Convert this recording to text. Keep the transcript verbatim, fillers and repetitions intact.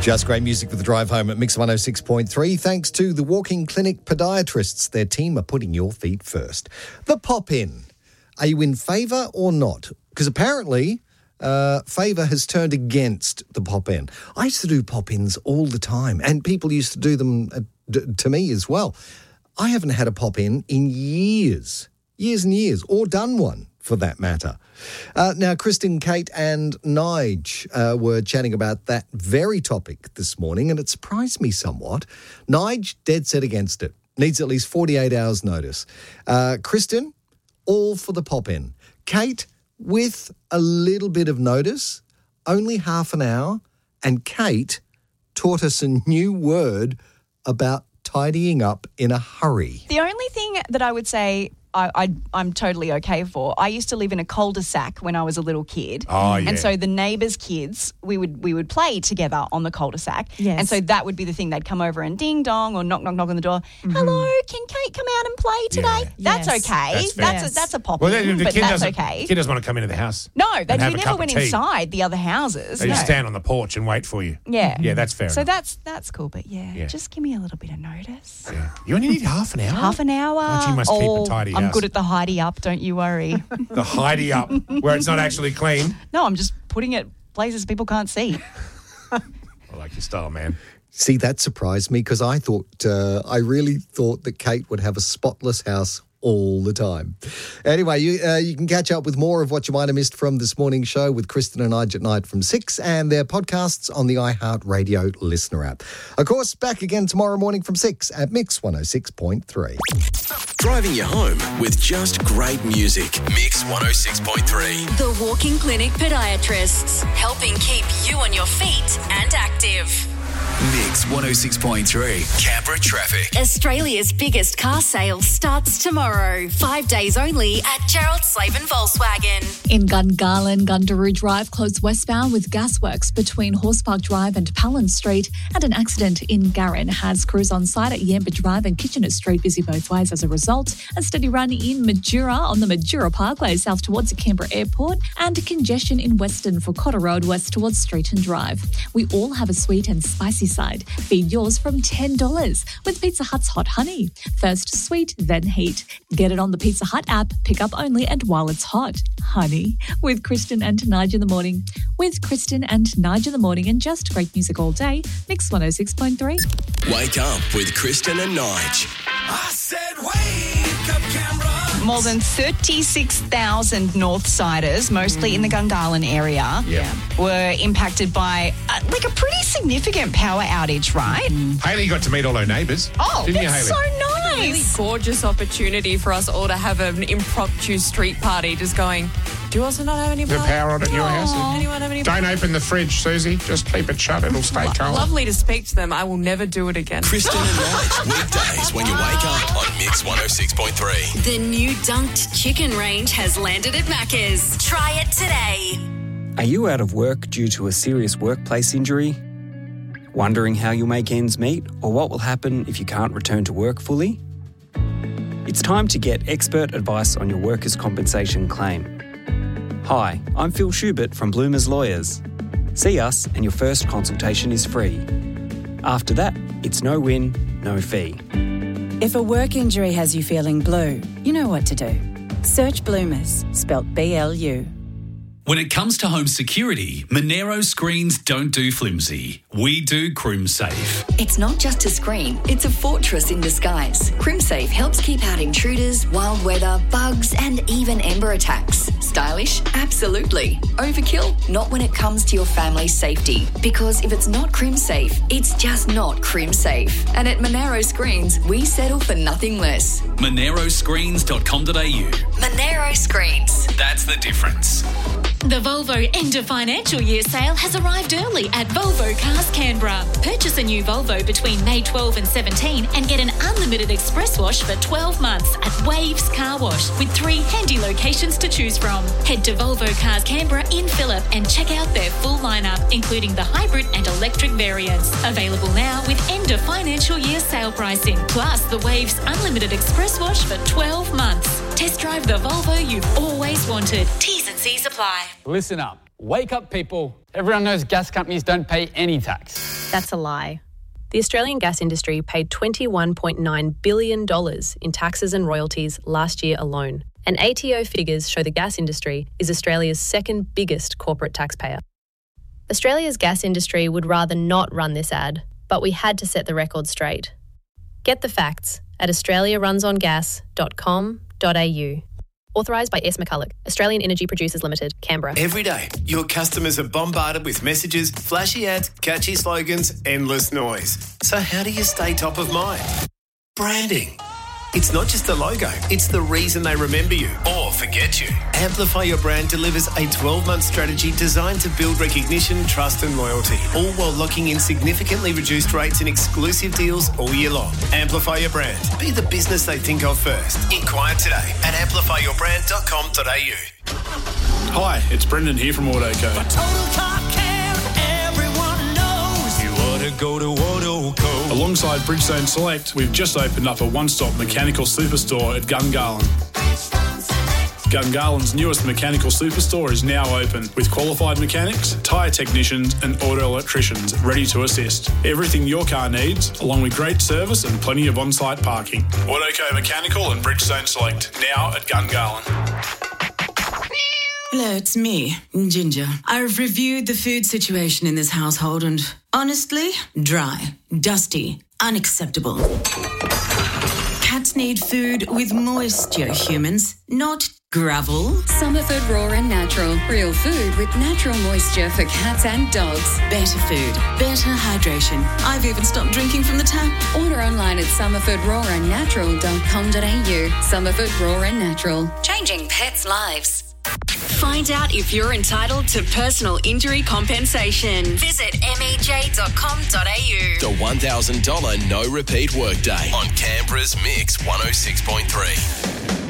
Just great music for the drive home at Mix one oh six point three. Thanks to the Walking Clinic podiatrists. Their team are putting your feet first. The pop-in. Are you in favour or not? Because apparently uh, favour has turned against the pop-in. I used to do pop-ins all the time, and people used to do them uh, d- to me as well. I haven't had a pop-in in years, years and years, or done one for that matter. Uh, now, Kristen, Kate and Nige uh, were chatting about that very topic this morning, and it surprised me somewhat. Nige, dead set against it. Needs at least forty-eight hours notice. Uh, Kristen, all for the pop-in. Kate, with a little bit of notice, only half an hour, and Kate taught us a new word about tidying up in a hurry. The only thing that I would say I, I, I'm totally okay for, I used to live in a cul-de-sac when I was a little kid. Oh, yeah. And so the neighbours' kids, we would we would play together on the cul-de-sac. Yes. And so that would be the thing. They'd come over and ding dong or knock, knock, knock on the door. Mm-hmm. Hello, can Kate come out and play today? Yeah. That's Yes. okay. That's fair. That's, Yes. a, that's a pop Well, the, the but kid that's doesn't, okay. kid doesn't want to come into the house. No, they, and have we a never cup of went tea. inside the other houses. They no. just stand on the porch and wait for you. Yeah. Yeah, that's fair So enough. that's that's cool. But yeah, Yeah. just give me a little bit of notice. Yeah. You only need half an hour? Half an hour. Oh, you must keep a Oh, tidy I'm house. good at the hidey up, don't you worry. The hidey up, where it's not actually clean. No, I'm just putting it places people can't see. I like your style, man. See, that surprised me because I thought, uh, I really thought that Kate would have a spotless house all the time. Anyway, you uh, you can catch up with more of what you might have missed from this morning's show with Kristen and Nige at night from six and their podcasts on the iHeartRadio listener app. Of course, back again tomorrow morning from six at Mix one oh six point three. Driving you home with just great music. Mix one oh six point three. The Walking Clinic podiatrists, helping keep you on your feet and active. Mix one oh six point three. Canberra traffic. Australia's biggest car sale starts tomorrow. Five days only at Gerald Slavin Volkswagen. In Gungahlin, Gundaroo Drive, close westbound with gasworks between Horsepark Drive and Palin Street, and an accident in Garran has crews on site at Yamba Drive and Kitchener Street busy both ways as a result. A steady run in Majura on the Majura Parkway south towards the Canberra Airport, and congestion in Western for Cotter Road west towards Streeton Drive. We all have a sweet and spicy side. Feed yours from ten dollars with Pizza Hut's Hot Honey. First sweet, then heat. Get it on the Pizza Hut app, pick up only and while it's hot. Honey. With Kristen and Nige in the morning. With Kristen and Nige in the morning and just great music all day. Mix one oh six point three. Wake up with Kristen and Nige. I said wake up, Canberra. More than thirty-six thousand Northsiders, mostly in the Gungahlin area, Yeah. were impacted by uh, like a pretty significant power outage, right? Haley got to meet all her neighbours. Oh, didn't that's you, Haley? so nice. Really gorgeous opportunity for us all to have an impromptu street party, just going, do you also not have any The power? power on at your house. Anyone have any Don't open the fridge, Susie. Just keep it shut. It'll stay cold. Lovely to speak to them. I will never do it again. Kristen and Nige. Weekdays when you wake up on Mix one oh six point three. The new dunked chicken range has landed at Macca's. Try it today. Are you out of work due to a serious workplace injury? Wondering how you'll make ends meet or what will happen if you can't return to work fully? It's time to get expert advice on your workers' compensation claim. Hi, I'm Phil Schubert from Bloomers Lawyers. See us and your first consultation is free. After that, it's no win, no fee. If a work injury has you feeling blue, you know what to do. Search Bloomers, spelt B L U. When it comes to home security, Monero screens don't do flimsy. We do CrimSafe. It's not just a screen, it's a fortress in disguise. CrimSafe helps keep out intruders, wild weather, bugs, and even ember attacks. Stylish? Absolutely. Overkill? Not when it comes to your family's safety. Because if it's not CrimSafe, it's just not CrimSafe. And at Monero Screens, we settle for nothing less. Monero screens dot com dot a u. Monero Screens. That's the difference. The Volvo end of financial year sale has arrived early at Volvo Cars Canberra. Purchase a new Volvo between May twelfth and seventeenth and get an unlimited express wash for twelve months at Waves Car Wash with three handy locations to choose from. Head to Volvo Cars Canberra in Phillip and check out their full lineup, including the hybrid and electric variants. Available now with end of financial year sale pricing, plus the Waves unlimited express wash for twelve months. Test drive the Volvo you've always wanted. T's and C's apply. Listen up. Wake up, people. Everyone knows gas companies don't pay any tax. That's a lie. The Australian gas industry paid twenty-one point nine billion dollars in taxes and royalties last year alone. And A T O figures show the gas industry is Australia's second biggest corporate taxpayer. Australia's gas industry would rather not run this ad, but we had to set the record straight. Get the facts at australia runs on gas dot com dot a u. Authorised by S. McCulloch, Australian Energy Producers Limited, Canberra. Every day, your customers are bombarded with messages, flashy ads, catchy slogans, endless noise. So how do you stay top of mind? Branding. It's not just the logo, it's the reason they remember you or forget you. Amplify Your Brand delivers a twelve-month strategy designed to build recognition, trust and loyalty, all while locking in significantly reduced rates and exclusive deals all year long. Amplify Your Brand. Be the business they think of first. Inquire today at amplify your brand dot com dot a u. Hi, it's Brendan here from Autoco. For total car care, everyone knows you ought to go to Autoco. Alongside Bridgestone Select, we've just opened up a one-stop mechanical superstore at Gungahlin. Gungahlин's newest mechanical superstore is now open with qualified mechanics, tyre technicians and auto electricians ready to assist. Everything your car needs, along with great service and plenty of on-site parking. Autoco Mechanical and Bridgestone Select, now at Gungahlin. Hello, it's me, Ginger. I've reviewed the food situation in this household and, honestly, dry, dusty, unacceptable. Cats need food with moisture, humans, not gravel. Summerford Raw and Natural. Real food with natural moisture for cats and dogs. Better food, better hydration. I've even stopped drinking from the tap. Order online at summerford raw and natural dot com dot a u. Summerford Raw and Natural. Changing pets' lives. Find out if you're entitled to personal injury compensation. Visit m e j dot com dot a u. The one thousand dollars no repeat workday on Canberra's Mix one oh six point three.